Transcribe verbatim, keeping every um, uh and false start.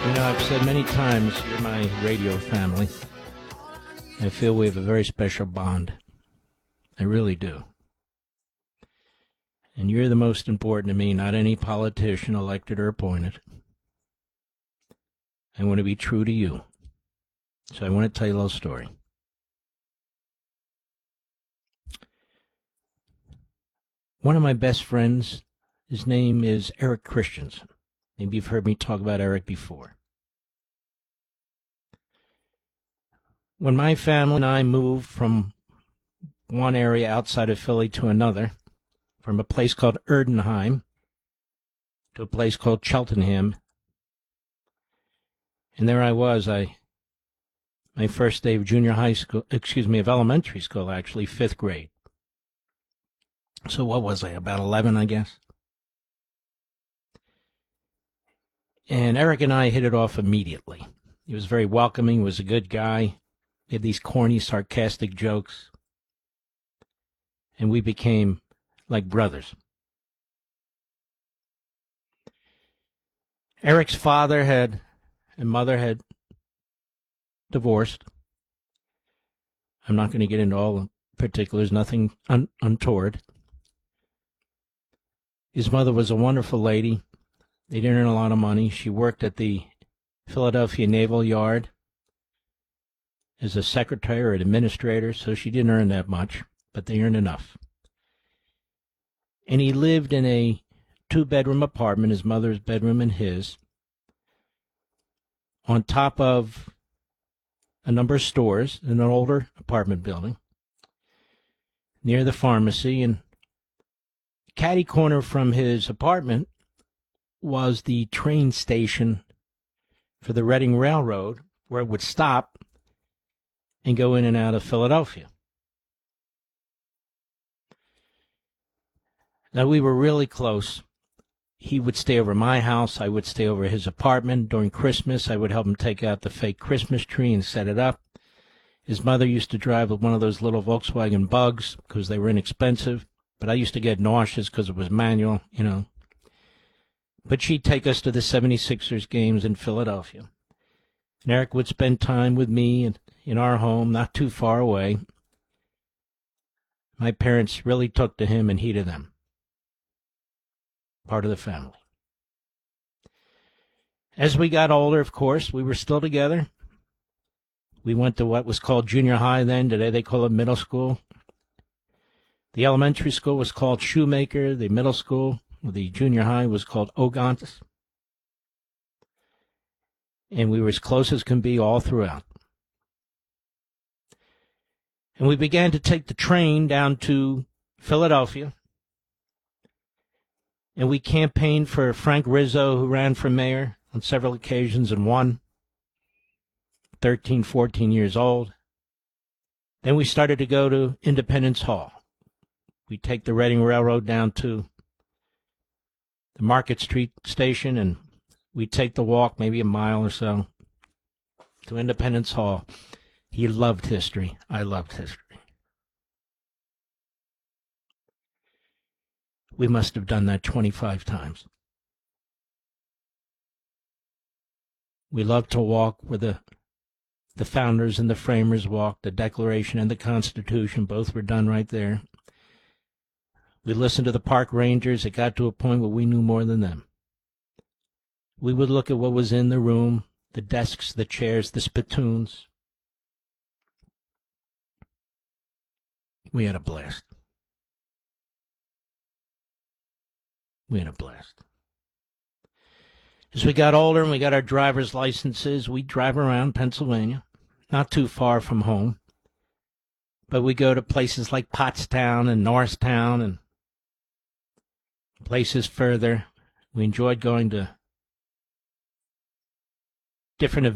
You know, I've said many times, you're my radio family. I feel we have a very special bond. I really do. And you're the most important to me, not any politician elected or appointed. I want to be true to you. So I want to tell you a little story. One of my best friends, his name is Eric Christensen. Maybe you've heard me talk about Eric before. When my family and I moved from one area outside of Philly to another, from a place called Erdenheim to a place called Cheltenham, and there I was, I, my first day of junior high school, excuse me, of elementary school, actually, fifth grade. So what was I, about eleven, I guess? And Eric and I hit it off immediately. He was very welcoming, was a good guy. He had these corny, sarcastic jokes. And we became like brothers. Eric's father had and mother had divorced. I'm not going to get into all the particulars, nothing un- untoward. His mother was a wonderful lady. They didn't earn a lot of money. She worked at the Philadelphia Naval Yard as a secretary or an administrator, so she didn't earn that much, but they earned enough. And he lived in a two-bedroom apartment, his mother's bedroom and his, on top of a number of stores in an older apartment building near the pharmacy. And catty corner from his apartment was the train station for the Reading Railroad, where it would stop and go in and out of Philadelphia. Now, we were really close. He would stay over my house. I would stay over his apartment. During Christmas, I would help him take out the fake Christmas tree and set it up. His mother used to drive one of those little Volkswagen Bugs because they were inexpensive, but I used to get nauseous because it was manual, you know. But she'd take us to the seventy-sixers games in Philadelphia. And Eric would spend time with me in, in our home, not too far away. My parents really took to him and he to them. Part of the family. As we got older, of course, we were still together. We went to what was called junior high then. Today they call it middle school. The elementary school was called Shoemaker. The middle school, the junior high, was called Ogontis. And we were as close as can be all throughout. And we began to take the train down to Philadelphia. And we campaigned for Frank Rizzo, who ran for mayor on several occasions and won, thirteen, fourteen years old. Then we started to go to Independence Hall. We'd take the Reading Railroad down to the Market Street station, and we'd take the walk, maybe a mile or so, to Independence Hall. He loved history. I loved history. We must have done that twenty-five times. We loved to walk where the, the founders and the framers walked. The Declaration and the Constitution, both were done right there. We listened to the park rangers. It got to a point where we knew more than them. We would look at what was in the room, the desks, the chairs, the spittoons. We had a blast. We had a blast. As we got older and we got our driver's licenses, we'd drive around Pennsylvania, not too far from home. But we go to places like Pottstown and Norristown and places further. We enjoyed going to different events.